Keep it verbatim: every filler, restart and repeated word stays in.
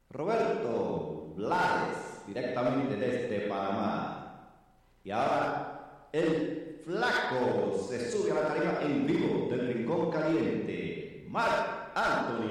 Roberto Blades, directamente desde Panamá. Y ahora el Flaco se sube a la tarima en vivo del Rincón Caliente. Marc Anthony.